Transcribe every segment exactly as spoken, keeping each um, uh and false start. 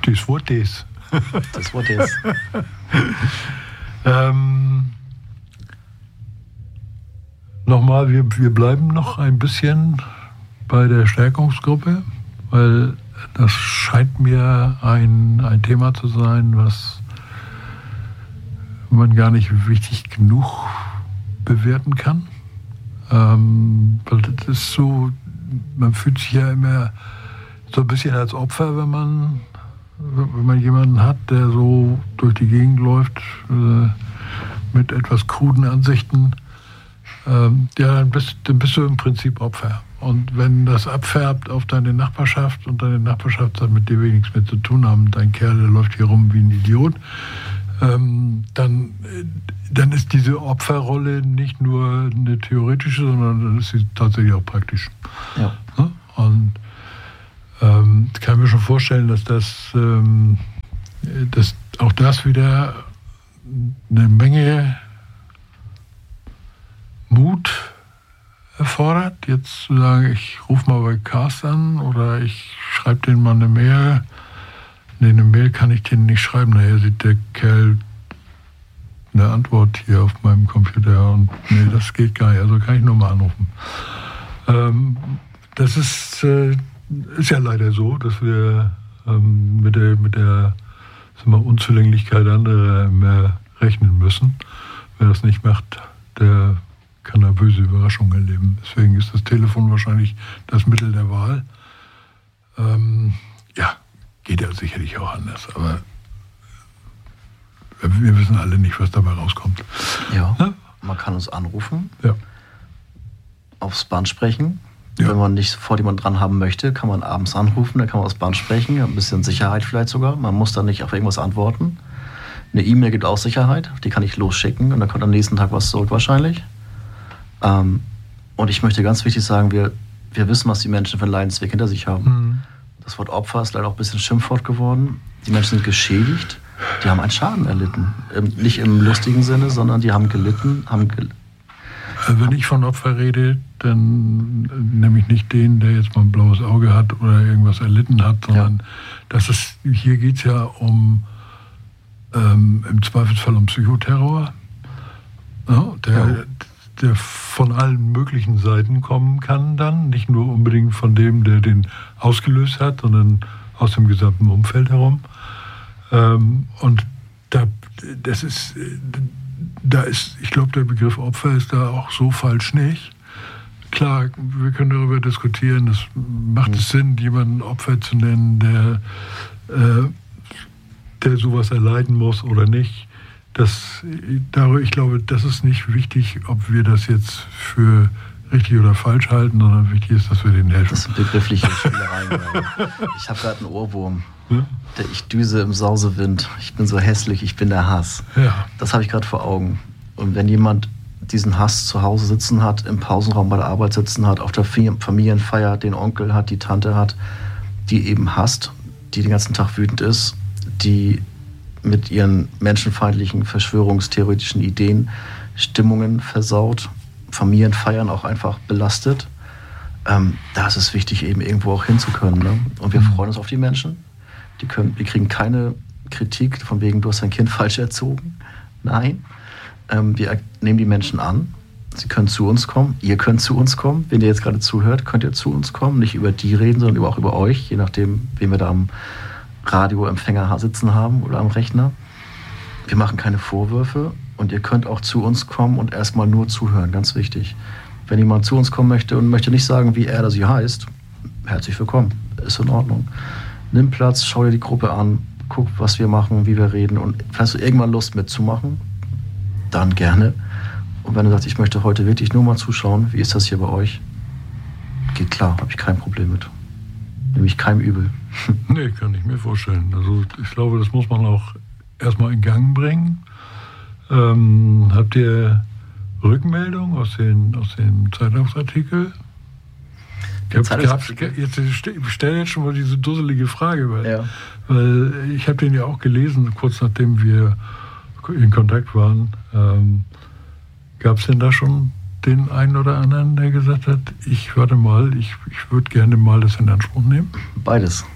Das Wort ist. Das Wort ist. ähm, Nochmal, wir, wir bleiben noch ein bisschen bei der Stärkungsgruppe, weil das scheint mir ein, ein Thema zu sein, was man gar nicht wichtig genug bewerten kann. Ähm, weil das ist so, man fühlt sich ja immer so ein bisschen als Opfer, wenn man, wenn man jemanden hat, der so durch die Gegend läuft äh, mit etwas kruden Ansichten. Ähm, ja, dann bist, dann bist du im Prinzip Opfer. Und wenn das abfärbt auf deine Nachbarschaft und deine Nachbarschaft hat mit dir nichts mehr zu tun haben, dein Kerl, der läuft hier rum wie ein Idiot, ähm, dann, dann ist diese Opferrolle nicht nur eine theoretische, sondern dann ist sie tatsächlich auch praktisch. Ja. Ja? Und ähm, ich kann mir schon vorstellen, dass das, ähm, dass auch das wieder eine Menge Mut erfordert, jetzt zu sagen, ich rufe mal bei Cast an oder ich schreibe denen mal eine Mail. Nee, eine Mail kann ich denen nicht schreiben, nachher sieht der Kerl eine Antwort hier auf meinem Computer und nee, das geht gar nicht, also kann ich nur mal anrufen. Ähm, das ist, äh, ist ja leider so, dass wir ähm, mit der, mit der sagen wir, Unzulänglichkeit anderer mehr rechnen müssen. Wer das nicht macht, der kann da böse Überraschungen erleben. Deswegen ist das Telefon wahrscheinlich das Mittel der Wahl. Ähm, ja, geht ja sicherlich auch anders, aber wir wissen alle nicht, was dabei rauskommt. Ja, ja? Man kann uns anrufen, ja. aufs Band sprechen. Ja. Wenn man nicht sofort jemanden dran haben möchte, kann man abends anrufen, dann kann man aufs Band sprechen, ein bisschen Sicherheit vielleicht sogar. Man muss dann nicht auf irgendwas antworten. Eine E-Mail gibt auch Sicherheit, die kann ich losschicken und dann kommt am nächsten Tag was zurück wahrscheinlich. Ähm, und ich möchte ganz wichtig sagen, wir, wir wissen, was die Menschen für einen Leidensweg hinter sich haben. Mhm. Das Wort Opfer ist leider auch ein bisschen Schimpfwort geworden. Die Menschen sind geschädigt, die haben einen Schaden erlitten. Ähm, nicht im lustigen Sinne, sondern die haben gelitten. Haben gel- Wenn ich von Opfer rede, dann nehme ich nicht den, der jetzt mal ein blaues Auge hat oder irgendwas erlitten hat, sondern ja. das ist, hier geht es ja um ähm, im Zweifelsfall um Psychoterror, ja, der, ja. der von allen möglichen Seiten kommen kann dann, nicht nur unbedingt von dem, der den ausgelöst hat, sondern aus dem gesamten Umfeld herum. Ähm, und da, das ist, da ist, ich glaube, der Begriff Opfer ist da auch so falsch nicht. Klar, wir können darüber diskutieren, es macht mhm. es Sinn, jemanden Opfer zu nennen, der, äh, der sowas erleiden muss oder nicht. Das, ich glaube, das ist nicht wichtig, ob wir das jetzt für richtig oder falsch halten, sondern wichtig ist, dass wir denen helfen. Das sind begriffliche Spielereien. Ich habe gerade einen Ohrwurm. Ja? Der Ich düse im Sausewind. Ich bin so hässlich, ich bin der Hass. Ja. Das habe ich gerade vor Augen. Und wenn jemand diesen Hass zu Hause sitzen hat, im Pausenraum bei der Arbeit sitzen hat, auf der Familienfeier den Onkel hat, die Tante hat, die eben hasst, die den ganzen Tag wütend ist, die mit ihren menschenfeindlichen, verschwörungstheoretischen Ideen Stimmungen versaut, Familienfeiern auch einfach belastet. Ähm, da ist es wichtig, eben irgendwo auch hinzukönnen. Ne? Und wir mhm. freuen uns auf die Menschen. Die können, wir kriegen keine Kritik von wegen, du hast dein Kind falsch erzogen. Nein. Ähm, wir nehmen die Menschen an. Sie können zu uns kommen. Ihr könnt zu uns kommen. Wenn ihr jetzt gerade zuhört, könnt ihr zu uns kommen. Nicht über die reden, sondern auch über euch, je nachdem, wen wir da am Radioempfänger sitzen haben oder am Rechner. Wir machen keine Vorwürfe und ihr könnt auch zu uns kommen und erstmal nur zuhören, ganz wichtig. Wenn jemand zu uns kommen möchte und möchte nicht sagen, wie er oder sie heißt, herzlich willkommen, ist in Ordnung. Nimm Platz, schau dir die Gruppe an, guck, was wir machen, wie wir reden und hast du irgendwann Lust mitzumachen, dann gerne. Und wenn du sagst, ich möchte heute wirklich nur mal zuschauen, wie ist das hier bei euch? Geht klar, habe ich kein Problem mit. Nämlich keinem übel. Nee, kann ich mir vorstellen. Also ich glaube, das muss man auch erstmal in Gang bringen. Ähm, habt ihr Rückmeldung aus, den, aus dem Zeitungsartikel? Ich stelle jetzt schon mal diese dusselige Frage, weil, ja. weil ich habe den ja auch gelesen, kurz nachdem wir in Kontakt waren. Ähm, Gab es denn da schon den einen oder anderen, der gesagt hat, ich warte mal, ich, ich würde gerne mal das in Anspruch nehmen? Beides.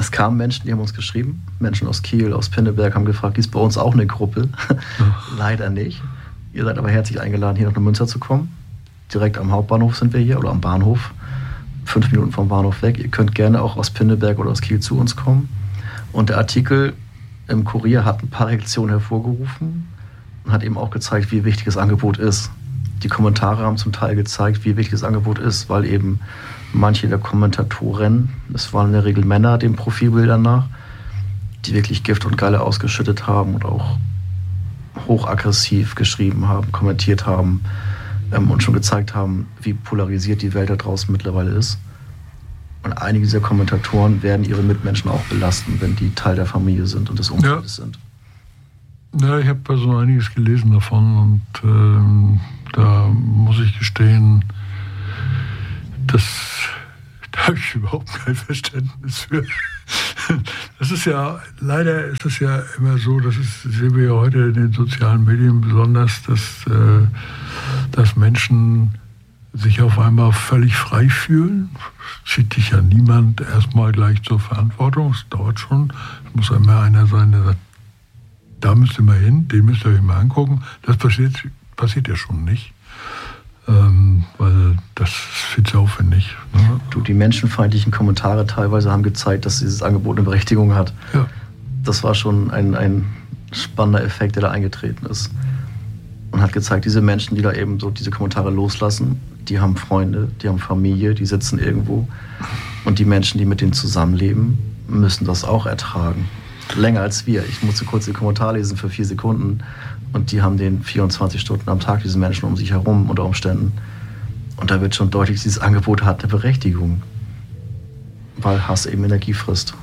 Es kamen Menschen, die haben uns geschrieben, Menschen aus Kiel, aus Pinneberg, haben gefragt, gibt es bei uns auch eine Gruppe? Leider nicht. Ihr seid aber herzlich eingeladen, hier nach Neumünster zu kommen. Direkt am Hauptbahnhof sind wir hier, oder am Bahnhof. Fünf Minuten vom Bahnhof weg. Ihr könnt gerne auch aus Pinneberg oder aus Kiel zu uns kommen. Und der Artikel im Kurier hat ein paar Reaktionen hervorgerufen und hat eben auch gezeigt, wie wichtig das Angebot ist. Die Kommentare haben zum Teil gezeigt, wie wichtig das Angebot ist, weil eben manche der Kommentatoren, das waren in der Regel Männer, den Profilbildern nach, die wirklich Gift und Galle ausgeschüttet haben und auch hochaggressiv geschrieben haben, kommentiert haben ähm, und schon gezeigt haben, wie polarisiert die Welt da draußen mittlerweile ist. Und einige dieser Kommentatoren werden ihre Mitmenschen auch belasten, wenn die Teil der Familie sind und des Umfeldes ja. sind. Ja, ich habe also einiges gelesen davon und ähm, da muss ich gestehen, dass da habe ich überhaupt kein Verständnis für. Das ist ja, leider ist es ja immer so, das ist, sehen wir ja heute in den sozialen Medien besonders, dass, äh, dass Menschen sich auf einmal völlig frei fühlen. Zieht dich ja niemand erstmal gleich zur Verantwortung. Es dauert schon. Es muss immer einer sein, der sagt, da müsst ihr mal hin, den müsst ihr euch mal angucken. Das passiert, passiert ja schon nicht. Ähm, weil das ist viel zu aufwendig. Ne? Du, die menschenfeindlichen Kommentare teilweise haben gezeigt, dass dieses Angebot eine Berechtigung hat. Ja. Das war schon ein, ein spannender Effekt, der da eingetreten ist. Und hat gezeigt, diese Menschen, die da eben so diese Kommentare loslassen, die haben Freunde, die haben Familie, die sitzen irgendwo. Und die Menschen, die mit denen zusammenleben, müssen das auch ertragen. Länger als wir. Ich musste kurz den Kommentar lesen für vier Sekunden und die haben den vierundzwanzig Stunden am Tag, diese Menschen um sich herum unter Umständen. Und da wird schon deutlich, dieses Angebot hat eine Berechtigung. Weil Hass eben Energie frisst.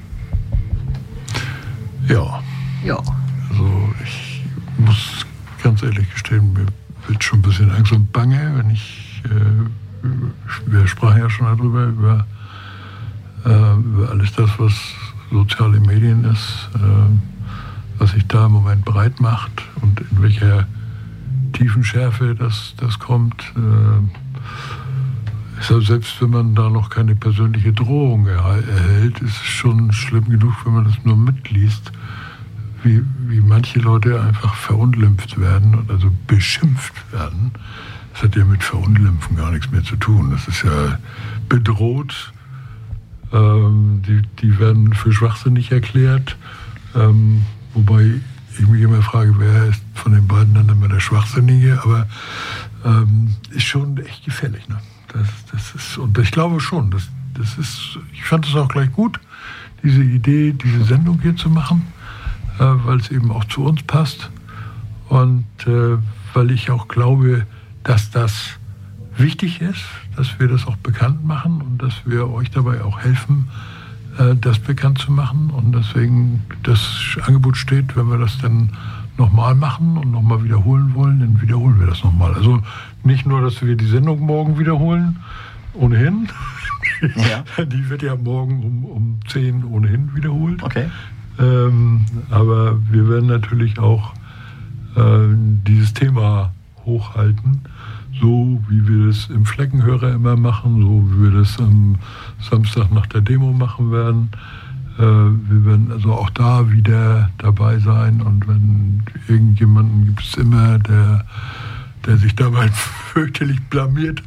Ja. Ja. Also ich muss ganz ehrlich gestehen, mir wird schon ein bisschen Angst und Bange, wenn ich, äh, wir sprachen ja schon darüber, über, äh, über alles das, was soziale Medien ist, äh, was sich da im Moment breit macht und in welcher tiefen Schärfe das, das kommt. Äh, ist selbst wenn man da noch keine persönliche Drohung er, erhält, ist es schon schlimm genug, wenn man das nur mitliest, wie, wie manche Leute einfach verunglimpft werden, also beschimpft werden. Das hat ja mit Verunglimpfen gar nichts mehr zu tun. Das ist ja bedroht. Ähm, die, die werden für schwachsinnig erklärt. Ähm, wobei ich mich immer frage, wer ist von den beiden dann immer der Schwachsinnige. Aber ähm, ist schon echt gefährlich. Ne? Das, das ist, und ich glaube schon, das, das ist, ich fand es auch gleich gut, diese Idee, diese Sendung hier zu machen, äh, weil es eben auch zu uns passt. Und äh, weil ich auch glaube, dass das wichtig ist, dass wir das auch bekannt machen und dass wir euch dabei auch helfen, äh, das bekannt zu machen. Und deswegen das Angebot steht, wenn wir das dann nochmal machen und nochmal wiederholen wollen, dann wiederholen wir das nochmal. Also nicht nur, dass wir die Sendung morgen wiederholen, ohnehin. Ja. Die wird ja morgen um, um zehn ohnehin wiederholt. Okay. Ähm, aber wir werden natürlich auch äh, dieses Thema hochhalten, so wie wir das im Fleckenhörer immer machen, so wie wir das am Samstag nach der Demo machen werden. Äh, wir werden also auch da wieder dabei sein und wenn irgendjemanden gibt es immer, der, der sich dabei fürchterlich blamiert.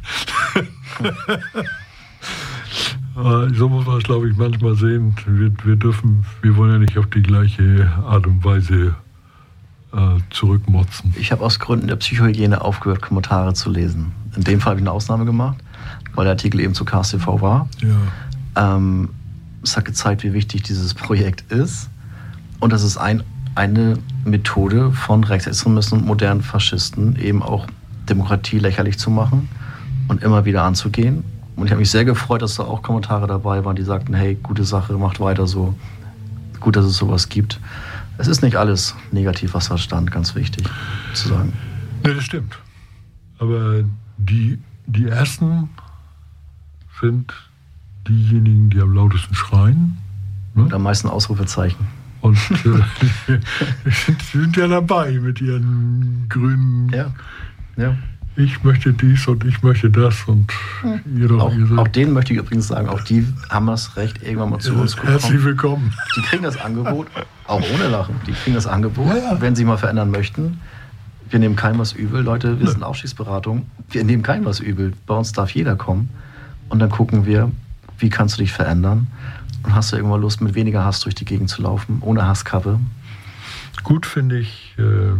So muss man es, glaube ich, manchmal sehen. Wir, wir dürfen, wir wollen ja nicht auf die gleiche Art und Weise äh, zurückmotzen. Ich habe aus Gründen der Psychohygiene aufgehört, Kommentare zu lesen. In dem Fall habe ich eine Ausnahme gemacht, weil der Artikel eben zu K S T V war. Ja. Ähm, es hat gezeigt, wie wichtig dieses Projekt ist. Und das ist ein, eine Methode von Rechtsextremisten und modernen Faschisten, eben auch Demokratie lächerlich zu machen und immer wieder anzugehen. Und ich habe mich sehr gefreut, dass da auch Kommentare dabei waren, die sagten, hey, gute Sache, macht weiter so. Gut, dass es sowas gibt. Es ist nicht alles negativ, was da stand, ganz wichtig zu sagen. Ja, das stimmt. Aber die, die Ersten sind diejenigen, die am lautesten schreien. Ne? Und am meisten Ausrufezeichen. Und äh, die sind ja dabei mit ihren grünen ja. Ja. ich möchte dies und ich möchte das und hm. ihr doch, auch, ihr seid, auch denen möchte ich übrigens sagen, auch die haben das Recht, irgendwann mal zu uns gekommen. Herzlich willkommen. Die kriegen das Angebot, auch ohne Lachen, die kriegen das Angebot, ja, ja. wenn sie mal verändern möchten. Wir nehmen keinem was übel, Leute, wir ja. sind Aufstiegsberatung, wir nehmen keinem was übel. Bei uns darf jeder kommen und dann gucken wir, wie kannst du dich verändern und hast du irgendwann Lust, mit weniger Hass durch die Gegend zu laufen, ohne Hasskappe. Gut finde ich,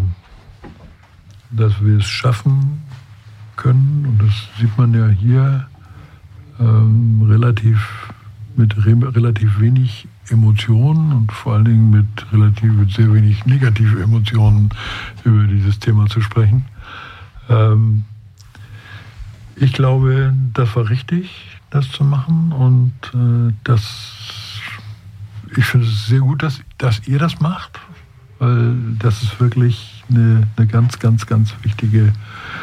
dass wir es schaffen können, und das sieht man ja hier ähm, relativ mit re- relativ wenig Emotionen und vor allen Dingen mit relativ mit sehr wenig negativen Emotionen über dieses Thema zu sprechen. Ähm, ich glaube, das war richtig, das zu machen, und äh, das, ich finde es sehr gut, dass, dass ihr das macht, weil das ist wirklich eine, eine ganz, ganz, ganz wichtige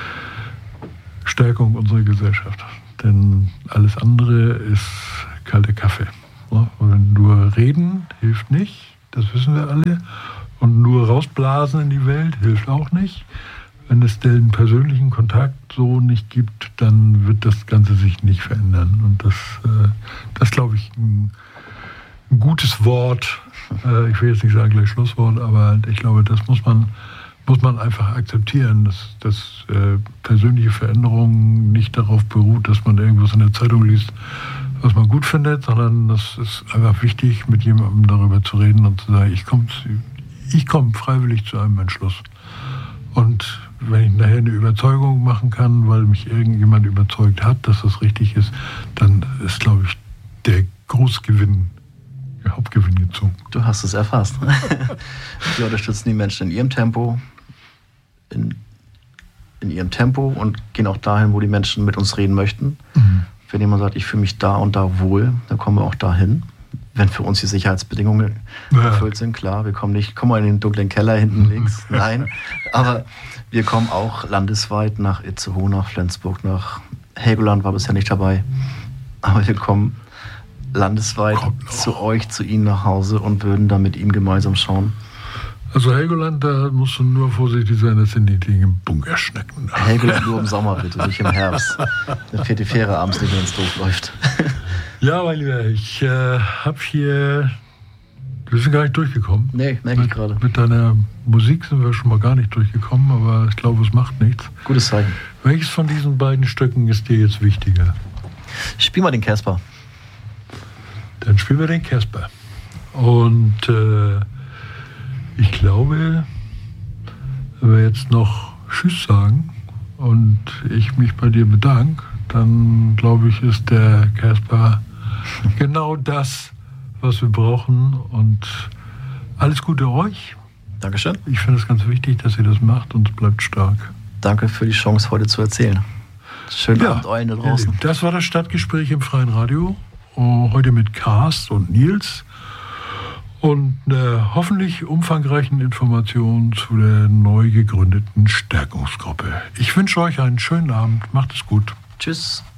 Stärkung unserer Gesellschaft. Denn alles andere ist kalter Kaffee. Und nur reden hilft nicht, das wissen wir alle. Und nur rausblasen in die Welt hilft auch nicht. Wenn es den persönlichen Kontakt so nicht gibt, dann wird das Ganze sich nicht verändern. Und das, das glaube ich, ein, ein gutes Wort. Ich will jetzt nicht sagen gleich Schlusswort, aber ich glaube, das muss man, muss man einfach akzeptieren, dass, dass äh, persönliche Veränderung nicht darauf beruht, dass man irgendwas in der Zeitung liest, was man gut findet, sondern das ist einfach wichtig, mit jemandem darüber zu reden und zu sagen, ich komme ich komm freiwillig zu einem Entschluss. Und wenn ich nachher eine Überzeugung machen kann, weil mich irgendjemand überzeugt hat, dass das richtig ist, dann ist, glaube ich, der Großgewinn, der Hauptgewinn gezogen. Du hast es erfasst. Wir unterstützen die Menschen in ihrem Tempo, in, in ihrem Tempo und gehen auch dahin, wo die Menschen mit uns reden möchten. Mhm. Wenn jemand sagt, ich fühle mich da und da wohl, dann kommen wir auch dahin. Wenn für uns die Sicherheitsbedingungen ja. erfüllt sind, klar, wir kommen nicht, komm mal in den dunklen Keller hinten links, nein. Aber wir kommen auch landesweit nach Itzehoe, nach Flensburg, nach Helgoland war bisher nicht dabei. Aber wir kommen landesweit zu euch, zu Ihnen nach Hause und würden dann mit ihm gemeinsam schauen. Also Helgoland, da musst du nur vorsichtig sein, das sind die Dinge Bunkerschnecken. Helgoland nur im Sommer bitte, nicht im Herbst. Dann fährt die Fähre abends nicht, wenn es doof läuft. Ja, mein Lieber, ich äh, habe hier, wir sind gar nicht durchgekommen. Nee, merke ich gerade. Mit deiner Musik sind wir schon mal gar nicht durchgekommen, aber ich glaube, es macht nichts. Gutes Zeichen. Welches von diesen beiden Stücken ist dir jetzt wichtiger? Spiel mal den Casper. Dann spielen wir den Casper. Und äh, ich glaube, wenn wir jetzt noch Tschüss sagen und ich mich bei dir bedanke, dann glaube ich, ist der Casper genau das, was wir brauchen. Und alles Gute euch. Dankeschön. Ich finde es ganz wichtig, dass ihr das macht, und bleibt stark. Danke für die Chance, heute zu erzählen. Schönen ja, Abend euch da draußen. Das war das Stadtgespräch im Freien Radio. Heute mit Karst und Nils. Und eine hoffentlich umfangreichen Informationen zu der neu gegründeten Stärkungsgruppe. Ich wünsche euch einen schönen Abend. Macht es gut. Tschüss.